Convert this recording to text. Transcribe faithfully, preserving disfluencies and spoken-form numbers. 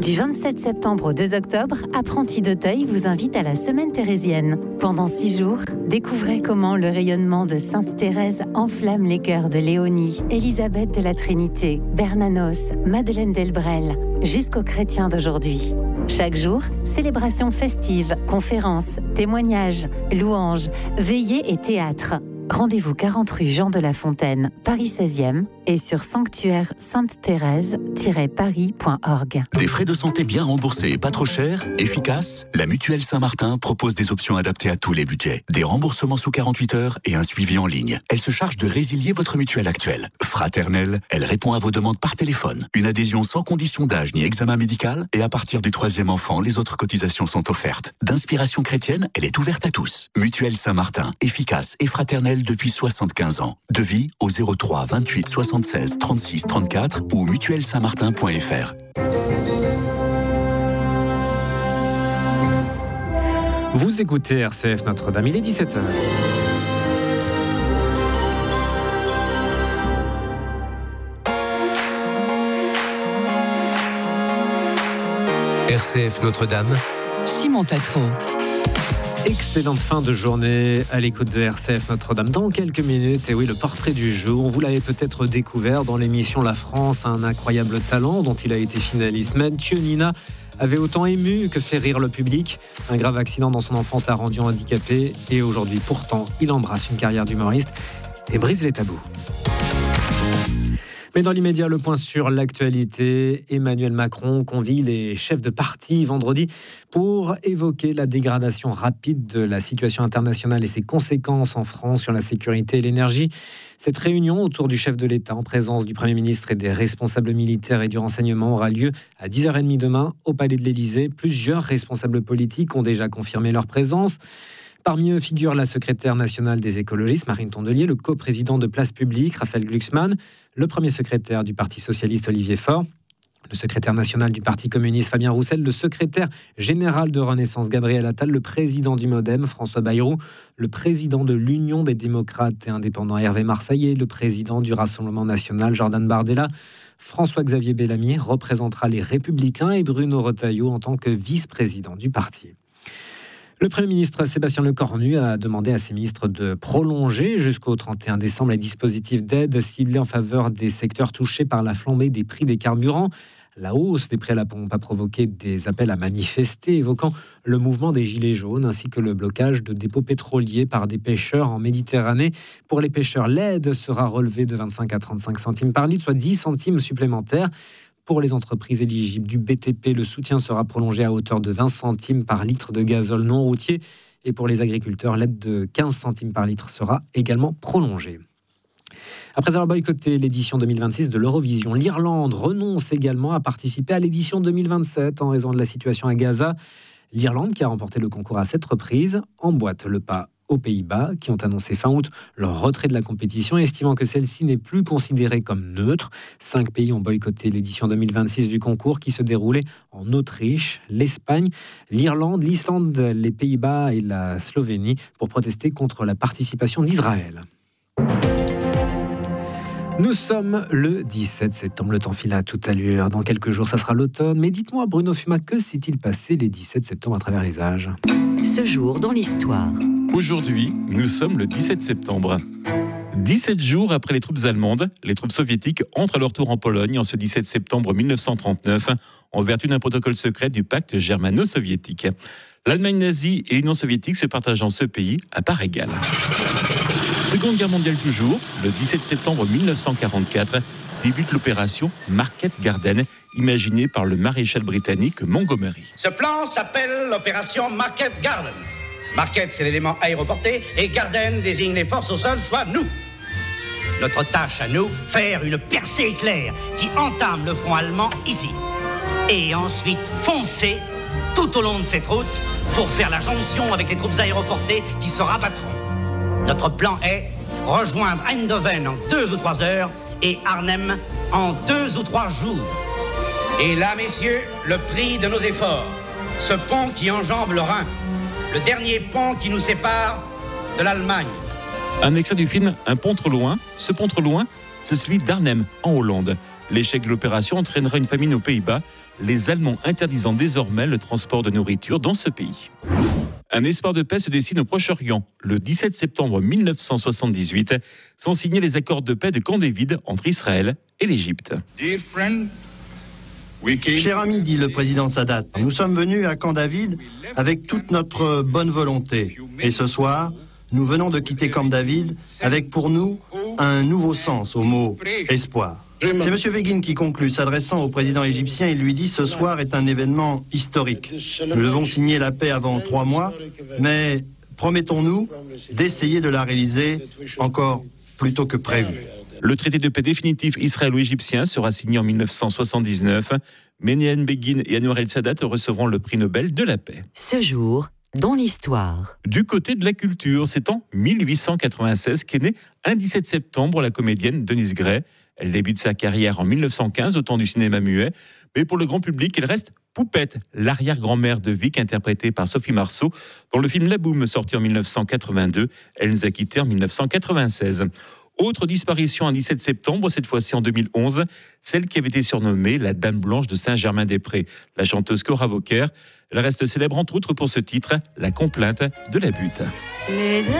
Du vingt-sept septembre au deux octobre, Apprentis d'Auteuil vous invite à la Semaine thérésienne. Pendant six jours, découvrez comment le rayonnement de Sainte Thérèse enflamme les cœurs de Léonie, Élisabeth de la Trinité, Bernanos, Madeleine Delbrel, jusqu'aux chrétiens d'aujourd'hui. Chaque jour, célébration festive, conférences, témoignages, louanges, veillées et théâtre. Rendez-vous quarante rue Jean de La Fontaine, Paris seizième et sur sanctuaire sainte thérèse tiret paris point org. Des frais de santé bien remboursés et pas trop chers, efficaces, la Mutuelle Saint-Martin propose des options adaptées à tous les budgets. Des remboursements sous quarante-huit heures et un suivi en ligne. Elle se charge de résilier votre mutuelle actuelle. Fraternelle, elle répond à vos demandes par téléphone. Une adhésion sans condition d'âge ni examen médical et à partir du troisième enfant, les autres cotisations sont offertes. D'inspiration chrétienne, elle est ouverte à tous. Mutuelle Saint-Martin, efficace et fraternelle depuis soixante-quinze ans. Devis au zéro trois vingt-huit soixante-seize trente-six trente-quatre ou mutuelle saint martin point f r. Vous écoutez R C F Notre-Dame, il est dix-sept heures. R C F Notre-Dame, Simon Tatro. Excellente fin de journée à l'écoute de R C F Notre-Dame. Dans quelques minutes, et oui, le portrait du jour. Vous l'avez peut-être découvert dans l'émission La France a un incroyable talent dont il a été finaliste. Mathieu Nina avait autant ému que fait rire le public. Un grave accident dans son enfance l'a rendu handicapé et aujourd'hui, pourtant, il embrasse une carrière d'humoriste et brise les tabous. Mais dans l'immédiat, le point sur l'actualité. Emmanuel Macron convie les chefs de parti vendredi pour évoquer la dégradation rapide de la situation internationale et ses conséquences en France sur la sécurité et l'énergie. Cette réunion autour du chef de l'État en présence du Premier ministre et des responsables militaires et du renseignement aura lieu à dix heures trente demain au Palais de l'Élysée. Plusieurs responsables politiques ont déjà confirmé leur présence. Parmi eux figure la secrétaire nationale des écologistes, Marine Tondelier, le coprésident de Place Publique, Raphaël Glucksmann, le premier secrétaire du Parti socialiste, Olivier Faure, le secrétaire national du Parti communiste, Fabien Roussel, le secrétaire général de Renaissance, Gabriel Attal, le président du MoDem, François Bayrou, le président de l'Union des démocrates et indépendants, Hervé Marseillais, le président du Rassemblement national, Jordan Bardella. François-Xavier Bellamy représentera les Républicains et Bruno Retailleau en tant que vice-président du parti. Le Premier ministre Sébastien Lecornu a demandé à ses ministres de prolonger jusqu'au trente et un décembre les dispositifs d'aide ciblés en faveur des secteurs touchés par la flambée des prix des carburants. La hausse des prix à la pompe a provoqué des appels à manifester, évoquant le mouvement des Gilets jaunes ainsi que le blocage de dépôts pétroliers par des pêcheurs en Méditerranée. Pour les pêcheurs, l'aide sera relevée de vingt-cinq à trente-cinq centimes par litre, soit dix centimes supplémentaires. Pour les entreprises éligibles du B T P, le soutien sera prolongé à hauteur de vingt centimes par litre de gazole non routier. Et pour les agriculteurs, l'aide de quinze centimes par litre sera également prolongée. Après avoir boycotté l'édition deux mille vingt-six de l'Eurovision, l'Irlande renonce également à participer à l'édition deux mille vingt-sept en raison de la situation à Gaza. L'Irlande, qui a remporté le concours à sept reprises, emboîte le pas aux Pays-Bas, qui ont annoncé fin août leur retrait de la compétition, estimant que celle-ci n'est plus considérée comme neutre. Cinq pays ont boycotté l'édition deux mille vingt-six du concours qui se déroulait en Autriche, l'Espagne, l'Irlande, l'Islande, les Pays-Bas et la Slovénie pour protester contre la participation d'Israël. Nous sommes le dix-sept septembre, le temps file à toute allure. Dans quelques jours, ça sera l'automne. Mais dites-moi, Bruno Fuma, que s'est-il passé les dix-sept septembre à travers les âges ? Ce jour dans l'histoire. Aujourd'hui, nous sommes le dix-sept septembre. dix-sept jours après les troupes allemandes, les troupes soviétiques entrent à leur tour en Pologne en ce dix-sept septembre mille neuf cent trente-neuf, en vertu d'un protocole secret du pacte germano-soviétique. L'Allemagne nazie et l'Union soviétique se partageant ce pays à part égale. Seconde guerre mondiale toujours, le dix-sept septembre mille neuf cent quarante-quatre, débute l'opération Market Garden, imaginée par le maréchal britannique Montgomery. Ce plan s'appelle l'opération Market Garden. Market, c'est l'élément aéroporté, et Garden désigne les forces au sol, soit nous. Notre tâche à nous, faire une percée éclair qui entame le front allemand ici. Et ensuite foncer tout au long de cette route pour faire la jonction avec les troupes aéroportées qui se rabattront. Notre plan est rejoindre Eindhoven en deux ou trois heures et Arnhem en deux ou trois jours. Et là, messieurs, le prix de nos efforts. Ce pont qui enjambe le Rhin. Le dernier pont qui nous sépare de l'Allemagne. Un extrait du film Un pont trop loin. Ce pont trop loin, c'est celui d'Arnhem, en Hollande. L'échec de l'opération entraînera une famine aux Pays-Bas, les Allemands interdisant désormais le transport de nourriture dans ce pays. Un espoir de paix se dessine au Proche-Orient. Le dix-sept septembre mille neuf cent soixante-dix-huit sont signés les accords de paix de Camp David entre Israël et l'Égypte. Cher ami, dit le président Sadat, nous sommes venus à Camp David avec toute notre bonne volonté. Et ce soir, nous venons de quitter Camp David avec pour nous un nouveau sens au mot espoir. C'est M. Begin qui conclut, s'adressant au président égyptien, il lui dit « Ce soir est un événement historique. Nous devons signer la paix avant trois mois, mais promettons-nous d'essayer de la réaliser encore plus tôt que prévu. » Le traité de paix définitif israélo-égyptien sera signé en mille neuf cent soixante-dix-neuf. Menachem Begin et Anwar el-Sadat recevront le prix Nobel de la paix. Ce jour, dans l'histoire. Du côté de la culture, c'est en mille huit cent quatre-vingt-seize qu'est née un dix-sept septembre la comédienne Denise Gray. Elle débute sa carrière en mille neuf cent quinze au temps du cinéma muet. Mais pour le grand public, elle reste Poupette, l'arrière-grand-mère de Vic, interprétée par Sophie Marceau, dans le film La Boum, sorti en mille neuf cent quatre-vingt-deux. Elle nous a quittés en mille neuf cent quatre-vingt-seize. Autre disparition un dix-sept septembre, cette fois-ci en deux mille onze, celle qui avait été surnommée la Dame Blanche de Saint-Germain-des-Prés, la chanteuse Cora Vauquer. Elle reste célèbre entre autres pour ce titre, La complainte de la butte. Les